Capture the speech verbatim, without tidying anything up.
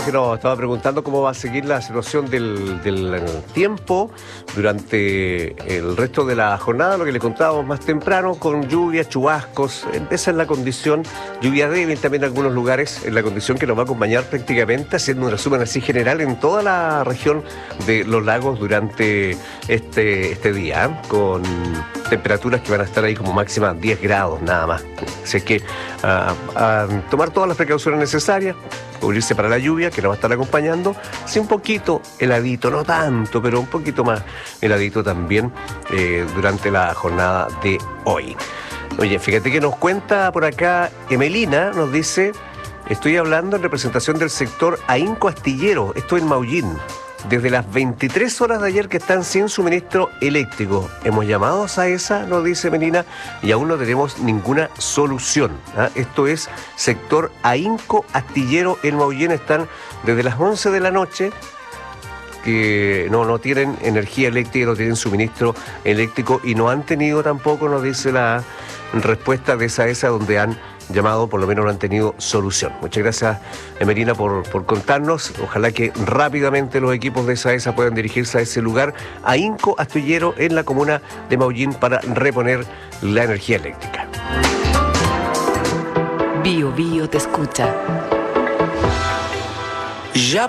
que nos estaba preguntando cómo va a seguir la situación del, del tiempo durante el resto de la jornada, lo que le contábamos más temprano, con lluvias, chubascos. Esa es la condición, lluvia débil también en algunos lugares, en la condición que nos va a acompañar prácticamente, haciendo un resumen así general en toda la región de los lagos durante este, este día, ¿eh? Con temperaturas que van a estar ahí como máxima diez grados nada más. Así que a, a tomar todas las precauciones necesarias, cubrirse para la lluvia que nos va a estar acompañando, sí, un poquito heladito, no tanto, pero un poquito más heladito también eh, durante la jornada de hoy. Oye, fíjate que nos cuenta por acá Emelina, nos dice: estoy hablando en representación del sector Ahínco Astillero, esto en Maullín. Desde las veintitrés horas de ayer que están sin suministro eléctrico. Hemos llamado a SAESA, nos dice Melina, y aún no tenemos ninguna solución. ¿Ah? Esto es sector Ahínco Astillero en Maullín. Están desde las once de la noche que no, no tienen energía eléctrica, no tienen suministro eléctrico y no han tenido tampoco, nos dice la respuesta de SAESA, donde han llamado, por lo menos no han tenido solución. Muchas gracias, Emelina, por, por contarnos. Ojalá que rápidamente los equipos de SAESA puedan dirigirse a ese lugar, Ahínco Astillero, en la comuna de Maullín, para reponer la energía eléctrica. Bio Bio te escucha. Ya